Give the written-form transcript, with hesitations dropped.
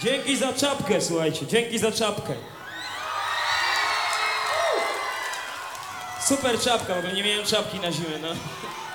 Dzięki za czapkę, słuchajcie, dzięki za czapkę. Super czapka, w ogóle nie miałem czapki na zimę, no.